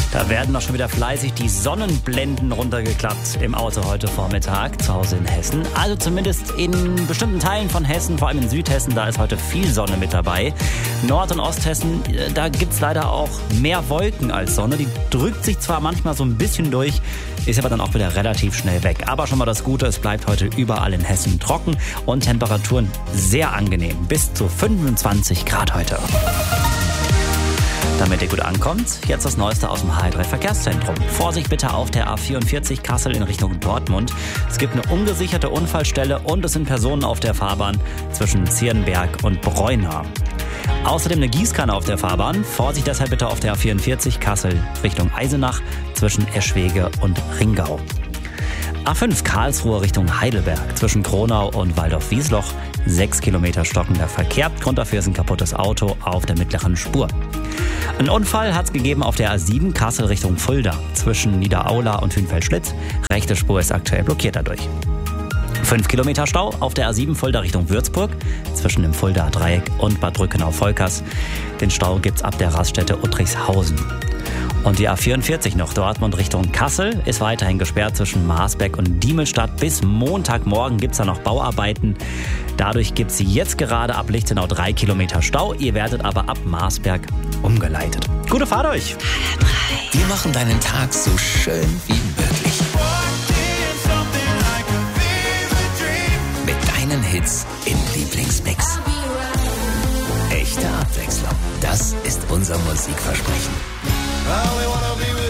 Da werden noch schon wieder fleißig die Sonnenblenden runtergeklappt im Auto heute Vormittag zu Hause in Hessen. Also zumindest in bestimmten Teilen von Hessen, vor allem in Südhessen, da ist heute viel Sonne mit dabei. Nord- und Osthessen, da gibt's leider auch mehr Wolken als Sonne. Die drückt sich zwar manchmal so ein bisschen durch, ist aber dann auch wieder relativ schnell weg. Aber schon mal das Gute, es bleibt heute überall in Hessen trocken und Temperaturen sehr angenehm. Bis zu 25 Grad heute. Damit ihr gut ankommt, jetzt das Neueste aus dem HR3 Verkehrszentrum. Vorsicht bitte auf der A44 Kassel in Richtung Dortmund. Es gibt eine ungesicherte Unfallstelle und es sind Personen auf der Fahrbahn zwischen Zierenberg und Breuna. Außerdem eine Gießkanne auf der Fahrbahn. Vorsicht deshalb bitte auf der A44 Kassel Richtung Eisenach zwischen Eschwege und Ringau. A5 Karlsruhe Richtung Heidelberg zwischen Kronau und Waldorf-Wiesloch. 6 Kilometer stockender Verkehr. Grund dafür ist ein kaputtes Auto auf der mittleren Spur. Ein Unfall hat es gegeben auf der A7 Kassel Richtung Fulda zwischen Niederaula und Hünfeld-Schlitz. Rechte Spur ist aktuell blockiert dadurch. 5 Kilometer Stau auf der A7 Fulda Richtung Würzburg zwischen dem Fuldaer Dreieck und Bad Brückenau-Volkers. Den Stau gibt's ab der Raststätte Uttrichshausen. Und die A44 noch Dortmund Richtung Kassel ist weiterhin gesperrt zwischen Marsberg und Diemelstadt. Bis Montagmorgen gibt's da noch Bauarbeiten. Dadurch gibt's jetzt gerade ab Lichtenau 3 Kilometer Stau. Ihr werdet aber ab Marsberg umgeleitet. Gute Fahrt euch! Wir machen deinen Tag so schön wie möglich. Mit deinen Hits im Lieblingsmix. Echte Abwechslung. Das ist unser Musikversprechen.